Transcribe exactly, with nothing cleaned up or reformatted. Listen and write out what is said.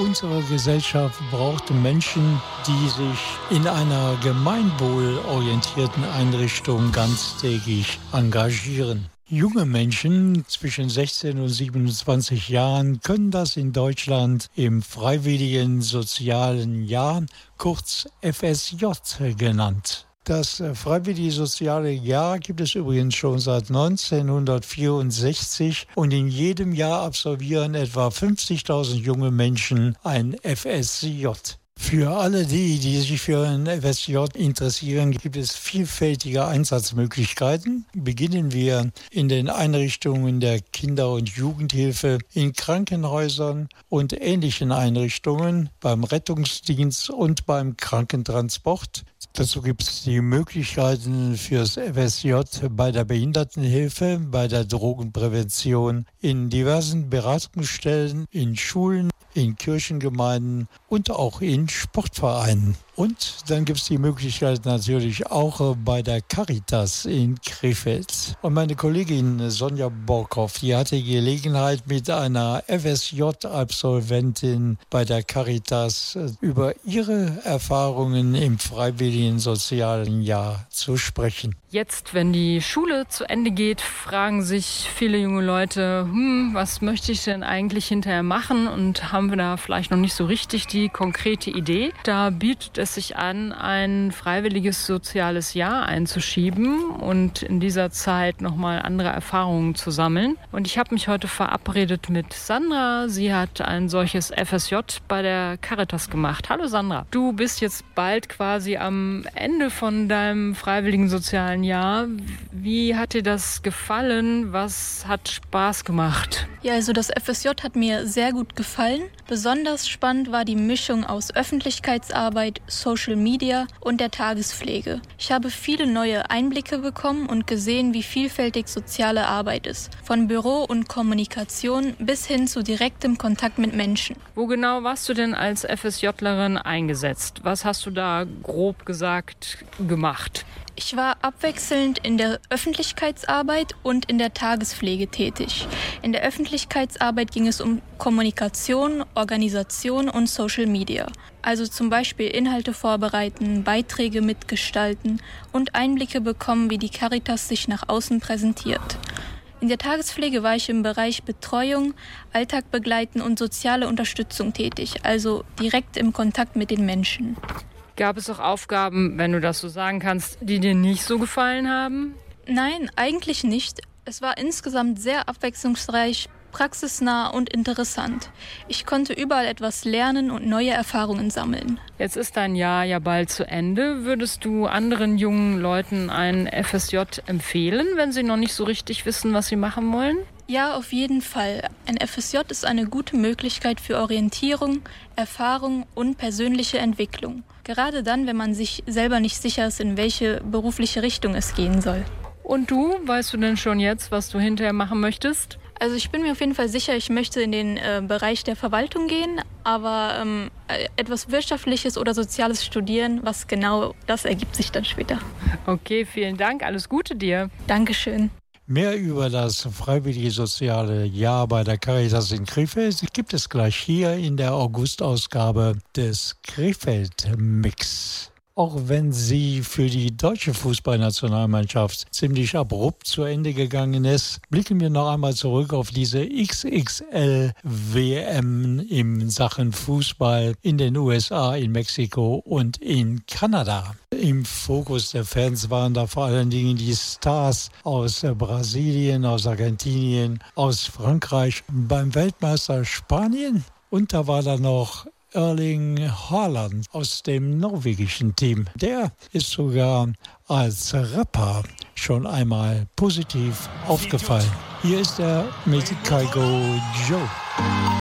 Unsere Gesellschaft braucht Menschen, die sich in einer gemeinwohlorientierten Einrichtung ganztägig engagieren. Junge Menschen zwischen sechzehn und siebenundzwanzig Jahren können das in Deutschland im Freiwilligen Sozialen Jahr, kurz F S J genannt. Das Freiwillige Soziale Jahr gibt es übrigens schon seit neunzehnhundertvierundsechzig und in jedem Jahr absolvieren etwa fünfzigtausend junge Menschen ein F S J. Für alle die, die sich für ein F S J interessieren, gibt es vielfältige Einsatzmöglichkeiten. Beginnen wir in den Einrichtungen der Kinder- und Jugendhilfe, in Krankenhäusern und ähnlichen Einrichtungen, beim Rettungsdienst und beim Krankentransport. Dazu gibt es die Möglichkeiten fürs F S J bei der Behindertenhilfe, bei der Drogenprävention, in diversen Beratungsstellen, in Schulen, in Kirchengemeinden und auch in Sportvereinen. Und dann gibt es die Möglichkeit natürlich auch bei der Caritas in Krefeld. Und meine Kollegin Sonja Borkhoff, die hatte Gelegenheit, mit einer F S J-Absolventin bei der Caritas über ihre Erfahrungen im Freiwilligen Sozialen Jahr zu sprechen. Jetzt, wenn die Schule zu Ende geht, fragen sich viele junge Leute, hm, was möchte ich denn eigentlich hinterher machen? Und haben wir da vielleicht noch nicht so richtig die konkrete Idee. Da bietet es sich an, ein freiwilliges soziales Jahr einzuschieben und in dieser Zeit nochmal andere Erfahrungen zu sammeln. Und ich habe mich heute verabredet mit Sandra. Sie hat ein solches F S J bei der Caritas gemacht. Hallo Sandra, du bist jetzt bald quasi am Ende von deinem freiwilligen sozialen Jahr. Wie hat dir das gefallen? Was hat Spaß gemacht? Ja, also das F S J hat mir sehr gut gefallen. Besonders spannend war die Mischung aus Öffentlichkeitsarbeit, Social Media und der Tagespflege. Ich habe viele neue Einblicke bekommen und gesehen, wie vielfältig soziale Arbeit ist. Von Büro und Kommunikation bis hin zu direktem Kontakt mit Menschen. Wo genau warst du denn als FSJlerin eingesetzt? Was hast du da grob gesagt gemacht? Ich war abwechselnd in der Öffentlichkeitsarbeit und in der Tagespflege tätig. In der Öffentlichkeitsarbeit ging es um Kommunikation, Organisation und Social Media. Also zum Beispiel Inhalte vorbereiten, Beiträge mitgestalten und Einblicke bekommen, wie die Caritas sich nach außen präsentiert. In der Tagespflege war ich im Bereich Betreuung, Alltag begleiten und soziale Unterstützung tätig, also direkt im Kontakt mit den Menschen. Gab es auch Aufgaben, wenn du das so sagen kannst, die dir nicht so gefallen haben? Nein, eigentlich nicht. Es war insgesamt sehr abwechslungsreich, praxisnah und interessant. Ich konnte überall etwas lernen und neue Erfahrungen sammeln. Jetzt ist dein Jahr ja bald zu Ende. Würdest du anderen jungen Leuten ein F S J empfehlen, wenn sie noch nicht so richtig wissen, was sie machen wollen? Ja, auf jeden Fall. Ein F S J ist eine gute Möglichkeit für Orientierung, Erfahrung und persönliche Entwicklung. Gerade dann, wenn man sich selber nicht sicher ist, in welche berufliche Richtung es gehen soll. Und du, weißt du denn schon jetzt, was du hinterher machen möchtest? Also ich bin mir auf jeden Fall sicher, ich möchte in den äh, Bereich der Verwaltung gehen, aber ähm, etwas Wirtschaftliches oder Soziales studieren, was genau, das ergibt sich dann später. Okay, vielen Dank, alles Gute dir. Dankeschön. Mehr über das Freiwillige Soziale Jahr bei der Caritas in Krefeld gibt es gleich hier in der Augustausgabe des Krefeld-Mix. Auch wenn sie für die deutsche Fußballnationalmannschaft ziemlich abrupt zu Ende gegangen ist, blicken wir noch einmal zurück auf diese X X L-W M in Sachen Fußball in den U S A, in Mexiko und in Kanada. Im Fokus der Fans waren da vor allen Dingen die Stars aus Brasilien, aus Argentinien, aus Frankreich, beim Weltmeister Spanien. Und da war da noch Erling Haaland aus dem norwegischen Team. Der ist sogar als Rapper schon einmal positiv aufgefallen. Hier ist er mit Kygo Joe.